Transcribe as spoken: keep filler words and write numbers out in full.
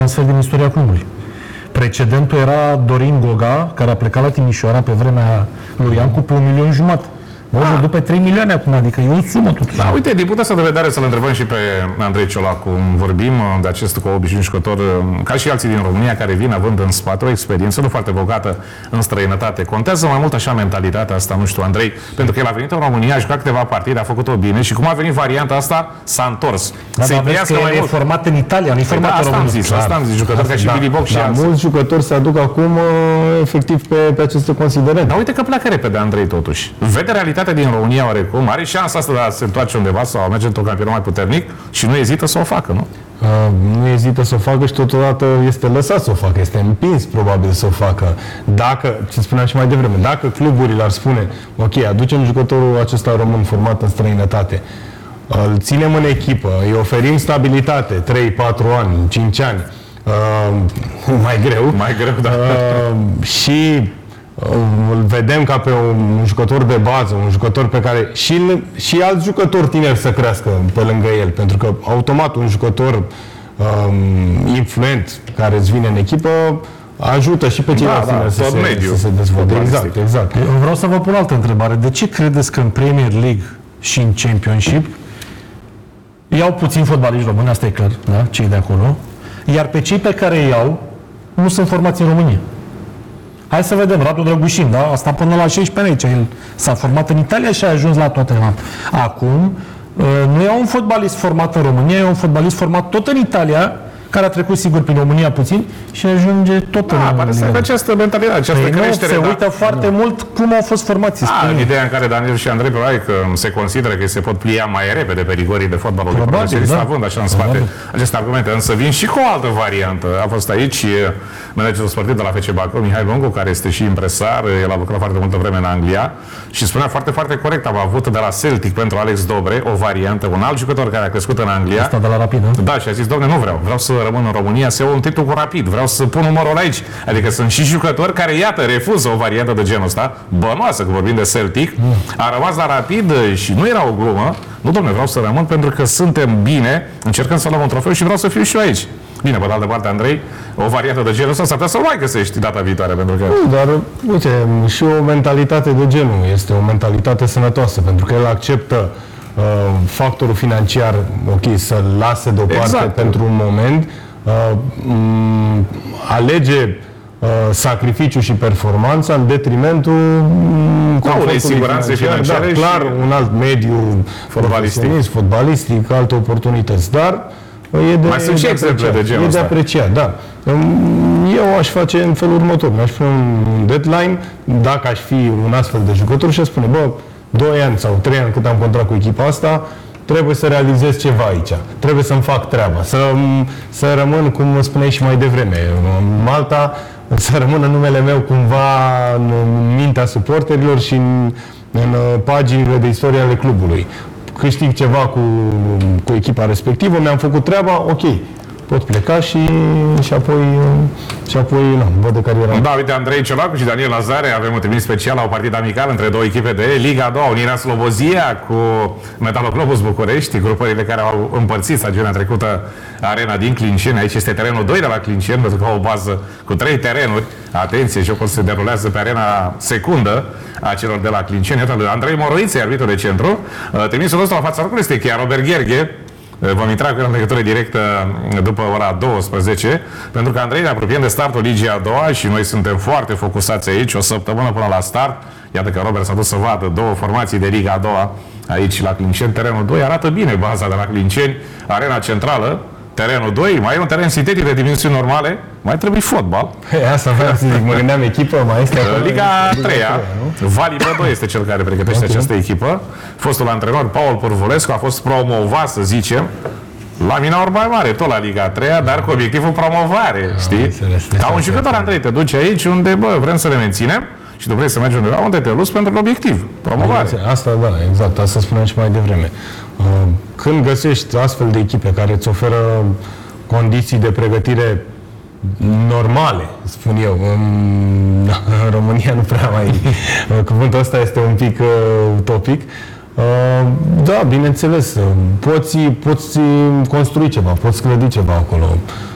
transfer din istoria clubului. Precedentul era Dorin Goga, care a plecat la Timișoara pe vremea lui Iancu pe un milion jumătate. Bă, după trei milioane acum, adică e o sumă totuși. Da, uite, din punctul ăsta de vedere să-l întrebăm și pe Andrei Ciolacu. Vorbim de acest cu obișnuit jucător, ca și alții din România, care vin având în spate o experiență nu foarte bogată în străinătate. Contează mai mult așa mentalitatea asta, nu știu, Andrei, pentru că el a venit în România, a jucat câteva partide, a făcut-o bine și cum a venit varianta asta, s-a întors. Da, Se vezi că mai e mult. format în Italia, nu e format da, în asta România. am zis, asta am zis, jucători ca și da, Billy Boc și da, alții. mulți jucători se aduc acum efectiv pe, pe aceste considerente. Dar uite că pleacă repede Andrei totuși. Vede realitatea din România oarecum, are șansa asta de a se întoarce undeva sau a merge într-un campionat mai puternic și nu ezită să o facă, nu? Uh, nu ezită să o facă și totodată este lăsat să o facă, este împins probabil să o facă. Dacă, ce spuneam și mai devreme, dacă cluburile ar spune, ok, aducem jucătorul acesta român format în străinătate, îl ținem în echipă, îi oferim stabilitate, trei patru ani, cinci ani, uh, mai greu. Mai greu, da. Uh, și îl vedem ca pe un jucător de bază, un jucător pe care și, și alți jucători tineri să crească pe lângă el, pentru că automat un jucător um, influent care îți vine în echipă ajută și pe ceilalți da, da, să, se, mediu, să se dezvolte. Exact, exact. Eu vreau să vă pun altă întrebare. De ce credeți că în Premier League și în Championship iau puțin fotbaliști români, asta e clar, da? Cei de acolo, iar pe cei pe care îi iau nu sunt formați în România? Hai să vedem, Radu Drăgușin, da? Asta până la șaisprezece ani aici. El s-a format în Italia și a ajuns la Tottenham. Acum, nu e un fotbalist format în România, e un fotbalist format tot în Italia, care a trecut sigur prin România puțin și ajunge tot da, în România. pare să aibă această mentalitate, această păi creștere. Nu, se da. uită foarte da. mult cum au fost formați. A, în ideea în care Daniel și Andrei, probabil că se consideră că se pot plia mai repede pe rigorile fotbalului profesionist, da. având așa în spate probabil. aceste argumente. Însă vin și cu o altă variantă. A fost aici managerul sportiv de la F C Bacău, Mihai Lungu, care este și impresar, el a lucrat foarte multă vreme în Anglia și spunea foarte, foarte corect, am avut de la Celtic pentru Alex Dobre o variantă, un alt jucător care a crescut în Anglia. Asta de la Rapid, da? Da, și a zis, domne, nu vreau, vreau să rămân în România, să iau un titlu cu Rapid, vreau să pun numărul aici. Adică sunt și jucători care, iată, refuză o variantă de genul ăsta, bănoasă, că vorbim de Celtic, mm. a rămas la Rapid și nu era o glumă. Nu, domne, vreau să rămân pentru că suntem bine, încercăm să luăm un trofeu și vreau să fiu și eu aici. Bine, pe de altă parte, Andrei, o variantă de genul ăsta s-ar putea să nu mai găsești data viitoare, pentru că... Nu, dar, uite, și o mentalitate de genul este o mentalitate sănătoasă, pentru că el acceptă uh, factorul financiar, ok, să-l lase deoparte exact. pentru un moment, uh, m- alege uh, sacrificiu și performanța în detrimentul unei siguranțe financiare, da, clar, și un alt mediu fotbalistic, fotbalistic, alte oportunități, dar e de, mai sunt și exemple de genul E de ăsta. apreciat, da. Eu aș face în felul următor. Mi-aș pune un deadline, dacă aș fi un astfel de jucător și aș spune, bă, doi ani sau trei ani cât am contract cu echipa asta, trebuie să realizez ceva aici. Trebuie să-mi fac treaba. Să, să rămân, cum spuneai și mai devreme, în Malta, să rămână numele meu cumva în mintea suporterilor și în, în paginile de istorie ale clubului. Câștig ceva cu, cu echipa respectivă, mi-am făcut treaba, ok, pot pleca și, și apoi, și apoi na, văd de cariera. Da, uite, Andrei Ciolacu și Daniel Lazare, avem un trimis special la o partidă amicală între două echipe de Liga a doua, Unirea Slobozia cu Metaloclubus București, grupările care au împărțit stagiunea trecută arena din Clinceni. Aici este terenul doi de la Clinceni, pentru că au o bază cu trei terenuri. Atenție, jocul se derulează pe arena secundă a celor de la Clinceni. Iată, Andrei Moroiță, arbitru de centru. Trimisul nostru la fața locului este chiar Robert Gherghe. Vom intra cu el în legătură directă după ora douăsprezece, pentru că Andrei ne apropiem de startul Ligii a doua și noi suntem foarte focusați aici, o săptămână până la start. Iată că Robert s-a dus să vadă două formații de Liga a doua aici la Clinceni. Terenul doi arată bine baza de la Clinceni, arena centrală. Terenul doi, mai e un teren sintetic de dimensiuni normale, mai trebuie fotbal. Hey, asta vreau să zic, mă gândeam echipă, mai este acolo. Liga a treia, Vali Bădoi este cel care pregătește okay. această echipă. Fostul antrenor, Paul Purvulescu, a fost promovat, să zicem, la mina ori mai mare, tot la Liga a treia, dar cu obiectivul promovare, ah, știi? Ca un jucător, Andrei, te duci aici unde, bă, vrem să ne menținem și tu vrei să mergi undeva unde te luți pentru obiectiv, promovare. Asta, da, exact, asta spuneam și mai devreme. Când găsești astfel de echipe care îți oferă condiții de pregătire normale, spun eu, în, în România nu prea mai... Cuvântul ăsta este un pic uh, utopic. Uh, da, bineînțeles, poți, poți construi ceva, poți clădi ceva acolo.